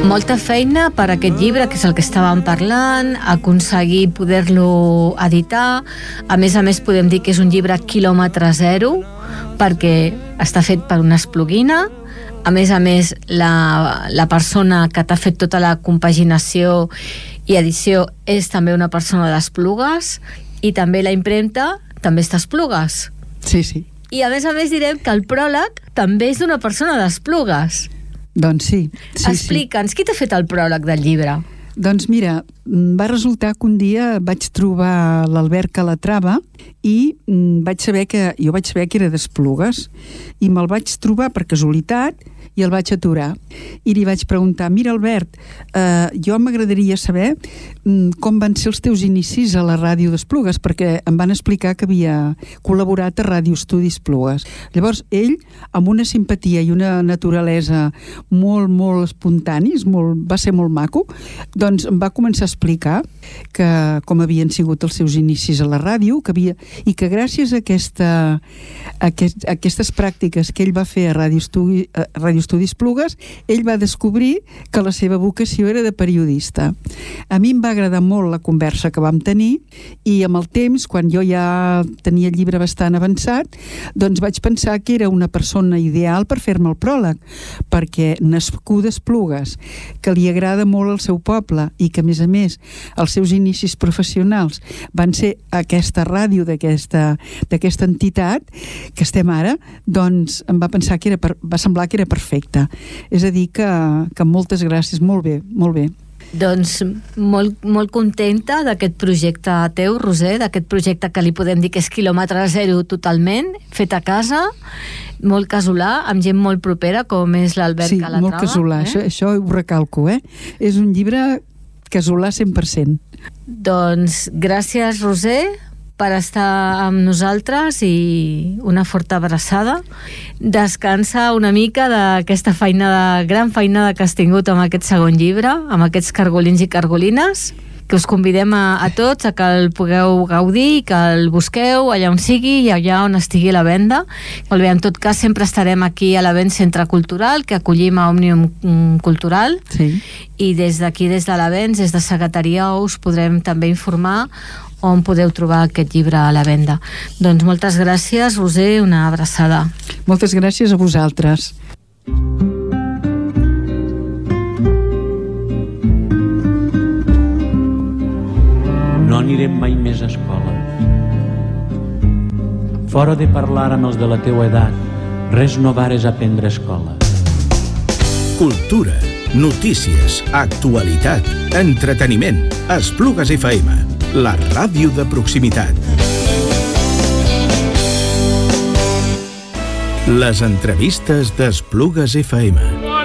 Molta feina per aquest llibre, que és el que estàvem parlant, aconseguir poder-lo editar. A més, podem dir que és un llibre quilòmetre zero, perquè està fet per una espluguina. A més, la persona que t'ha fet tota la compaginació i edició és també una persona d'Esplugues, i també la impremta també està a Esplugues. Sí, sí. I a més direm que el pròleg també és d'una persona d'Esplugues. Doncs sí. Explica'ns, qui t'ha fet el pròleg del llibre? Doncs mira, va resultar que un dia vaig trobar l'Albert Calatrava i vaig saber que era d'Esplugues, i me'l vaig trobar per casualitat i el vaig aturar i li vaig preguntar: mira, Albert, jo m'agradaria saber com van ser els teus inicis a la ràdio d'Esplugues, perquè em van explicar que havia col·laborat a Ràdio Estudi Esplugues. Llavors ell, amb una simpatia i una naturalesa molt, molt espontanis, va ser molt maco, doncs em va començar a explicar com havien sigut els seus inicis a la ràdio, i que gràcies a aquestes pràctiques que ell va fer a Ràdio Estudi Esplugues, ell va descobrir que la seva vocació era de periodista. A mi em va agradar molt la conversa que vam tenir, i amb el temps, quan jo ja tenia el llibre bastant avançat, doncs vaig pensar que era una persona ideal per fer-me el pròleg, perquè nascuda a Esplugues, que li agrada molt el seu poble i que, a més, els seus inicis professionals van ser aquesta ràdio d'aquesta entitat que estem ara, doncs em va semblar que era perfecte. És a dir, que moltes gràcies, molt bé, molt bé. Doncs molt contenta d'aquest projecte teu, Roser, d'aquest projecte que li podem dir que és quilòmetre zero totalment, fet a casa, molt casolà, amb gent molt propera, com és l'Albert Calatrava. Sí, molt casolà, això ho recalco, És un llibre casolà 100%. Doncs gràcies, Roser, per estar amb nosaltres, i una forta abraçada. Descansa una mica d'aquesta gran feinada que has tingut amb aquest segon llibre, amb aquests cargolins i cargolines, que us convidem a tots a que el pugueu gaudir, que el busqueu allà on sigui i allà on estigui a la venda. Molt bé, en tot cas sempre estarem aquí a l'Avenç Centre Cultural, que acollim a Òmnium Cultural, sí. I des d'aquí, des de l'Avenç, des de secretaria, us podrem també informar on podeu trobar aquest llibre a la venda. Doncs moltes gràcies, Roser, una abraçada. Moltes gràcies a vosaltres. No anirem mai més a escola. Fora de parlar amb els de la teua edat, res no vares aprendre a escola. Cultura, notícies, actualitat, entreteniment. Esplugues FM, la ràdio de proximitat. Les entrevistes d'Esplugues FM.